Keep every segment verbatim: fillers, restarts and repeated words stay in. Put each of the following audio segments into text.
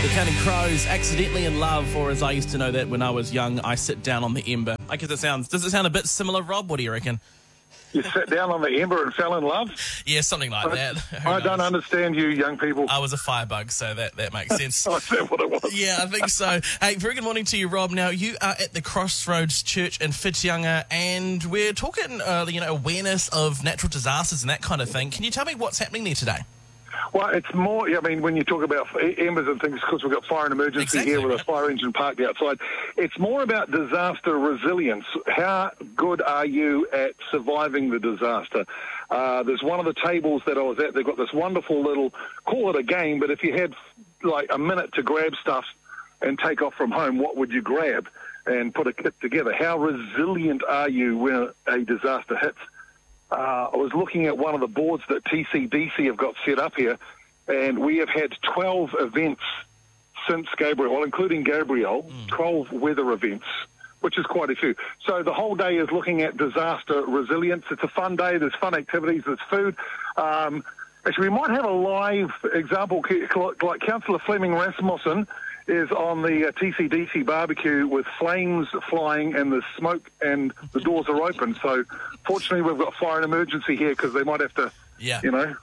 Counting Crows, Accidentally in Love, or as I used to know that when I was young, I Sit Down on the Ember. I guess it sounds, does it sound a bit similar, Rob? What do you reckon? You sat down on the ember and fell in love? Yeah, something like I, that. Who I knows? don't understand you young people. I was a firebug, so that, that makes sense. Oh, is that what it was? Yeah, I think so. Hey, very good morning to you, Rob. Now, you are at the Crossroads Church in Whitianga, and we're talking, uh, you know, awareness of natural disasters and that kind of thing. Can you tell me what's happening there today? Well, it's more, I mean, when you talk about embers and things, because we've got fire and emergency Exactly, here with right. a fire engine parked outside, it's more about disaster resilience. How good are you at surviving the disaster? Uh, there's one of the tables that I was at, they've got this wonderful little, call it a game, but if you had like a minute to grab stuff and take off from home, what would you grab and put a kit together? How resilient are you when a disaster hits? Uh, I was looking at one of the boards that T C D C have got set up here, and we have had twelve events since Gabriel, well, including Gabriel, mm. twelve weather events, which is quite a few. So the whole day is looking at disaster resilience. It's a fun day. There's fun activities. There's food. Um, actually, we might have a live example, like Councillor Fleming Rasmussen is on the uh, T C D C barbecue with flames flying and the smoke and the doors are open. So fortunately we've got fire and emergency here because they might have to, yeah. you know.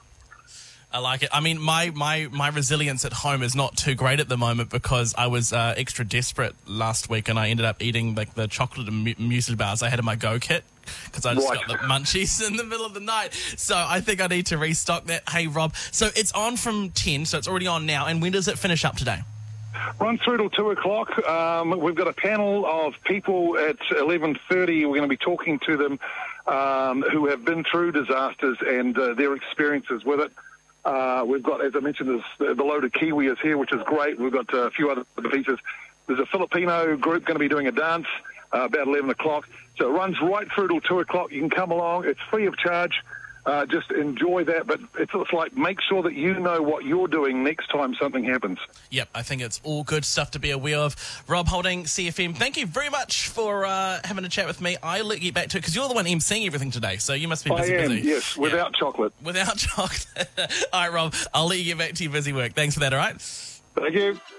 I like it. I mean, my, my, my resilience at home is not too great at the moment because I was uh, extra desperate last week and I ended up eating like the chocolate and mu- muesli bars I had in my Go Kit because I just right. got the munchies in the middle of the night. So I think I need to restock that. Hey, Rob. So it's on from ten, so it's already on now. And when does it finish up today? Run through till two o'clock. Um, we've got a panel of people at eleven thirty. We're going to be talking to them um, who have been through disasters and uh, their experiences with it. Uh, we've got, as I mentioned, there's the Loaded Kiwi is here, which is great. We've got a few other pieces. There's a Filipino group going to be doing a dance uh, about eleven o'clock. So it runs right through till two o'clock. You can come along. It's free of charge. Uh, just enjoy that, but it's, it's like make sure that you know what you're doing next time something happens. Yep, I think it's all good stuff to be aware of. Rob Holding, C F M, thank you very much for uh, having a chat with me. I'll let you get back to it because you're the one emceeing everything today, so you must be busy, I am, busy. yes, without yeah. chocolate. Without chocolate. All right, Rob, I'll let you get back to your busy work. Thanks for that, all right? Thank you.